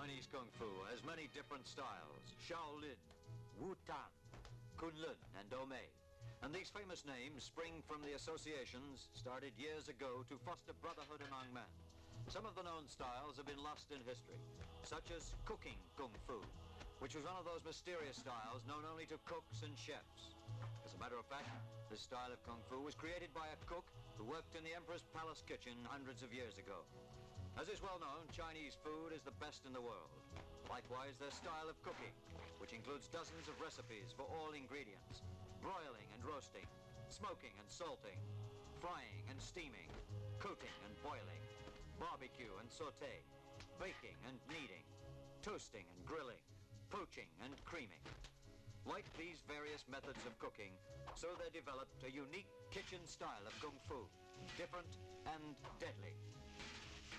Chinese Kung Fu has many different styles: Shaolin, Wu-Tang, Kunlun, and Omei. And these famous names spring from the associations started years ago to foster brotherhood among men. Some of the known styles have been lost in history, such as cooking Kung Fu, which was one of those mysterious styles known only to cooks and chefs. As a matter of fact, this style of Kung Fu was created by a cook who worked in the Emperor's palace kitchen hundreds of years ago. As is well known, Chinese food is the best in the world. Likewise, their style of cooking, which includes dozens of recipes for all ingredients: broiling and roasting, smoking and salting, frying and steaming, cooking and boiling, barbecue and saute, baking and kneading, toasting and grilling, poaching and creaming. Like these various methods of cooking, so they developed a unique kitchen style of Kung Fu, different and deadly.